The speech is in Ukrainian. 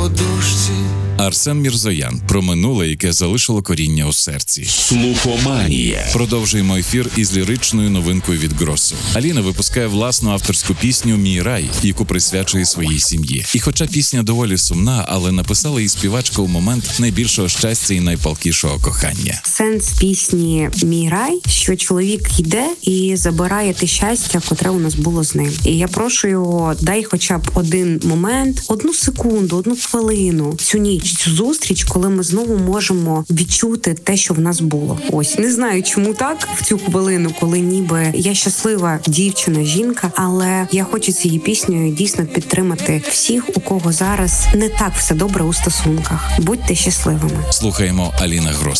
подушці. Арсен Мірзоян про минуле, яке залишило коріння у серці. Слухоманія. Продовжуємо ефір із ліричною новинкою від Гросу. Аліна випускає власну авторську пісню «Мій рай», яку присвячує своїй сім'ї. І хоча пісня доволі сумна, але написала її співачка у момент найбільшого щастя і найпалкішого кохання. Сенс пісні «Мій рай», що чоловік йде і забирає те щастя, котре у нас було з ним. І я прошу його, дай хоча б один момент, 1 секунду, 1 хвилину, цю ніч, цю зустріч, коли ми знову можемо відчути те, що в нас було. Ось, не знаю, чому так, в цю хвилину, коли ніби я щаслива дівчина, жінка, але я хочу цією піснею дійсно підтримати всіх, у кого зараз не так все добре у стосунках. Будьте щасливими. Слухаємо Аліна Грос.